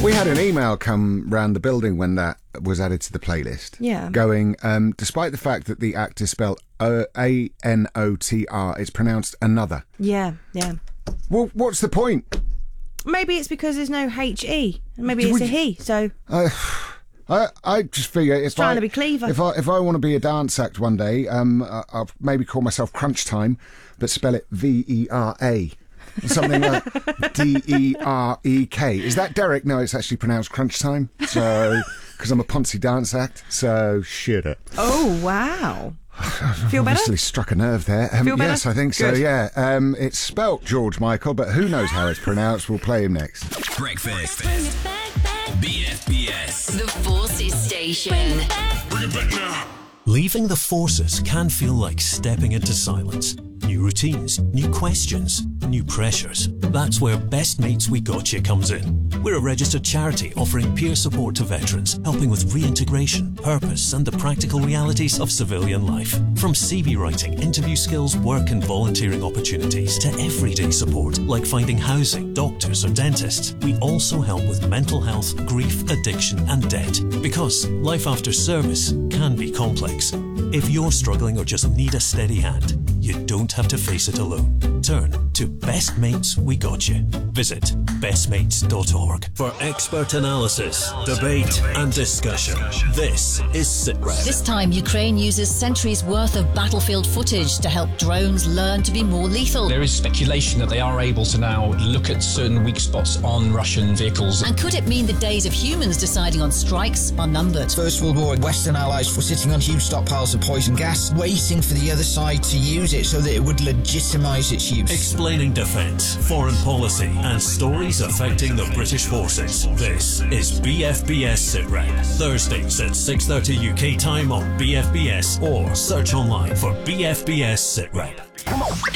We had an email come round the building when that was added to the playlist. Yeah. Going, despite the fact that the act is spelled A-N-O-T-R, it's pronounced another. Yeah. Well, what's the point? Maybe it's because there's no H-E. Maybe it's a he, so... I just figure if trying to be clever. If I want to be a dance act one day, I'll maybe call myself Crunch Time, but spell it V-E-R-A. Something like D-E-R-E-K. Is that Derek? No, it's actually pronounced Crunch Time. So, because I'm a Ponzi dance act. So, shit it. Oh, wow. Feel better? Obviously struck a nerve there. Feel better? Yes, I think so, Good. yeah. It's spelt George Michael, but who knows how it's pronounced. We'll play him next. Breakfast. BFBS. The Forces Station. Bring it back now. Leaving the forces can feel like stepping into silence. New routines, new questions, new pressures. That's where Best Mates We Got You comes in. We're a registered charity offering peer support to veterans, helping with reintegration, purpose and the practical realities of civilian life. From CV writing, interview skills, work and volunteering opportunities to everyday support like finding housing, doctors or dentists. We also help with mental health, grief, addiction and debt. Because life after service can be complex. If you're struggling or just need a steady hand, you don't have to face it alone. Turn to Best Mates We Got You. Visit bestmates.org. For expert analysis, debate and discussion, this is SITREP. This time, Ukraine uses centuries' worth of battlefield footage to help drones learn to be more lethal. There is speculation that they are able to now look at certain weak spots on Russian vehicles. And could it mean the days of humans deciding on strikes are numbered? First World War, Western allies were sitting on huge stockpiles of poison gas, waiting for the other side to use it so that it would legitimise its use. Explaining defence, foreign policy and stories affecting the British forces. This is BFBS SITREP. Thursdays at 6:30 UK time on BFBS or search online for BFBS SITREP.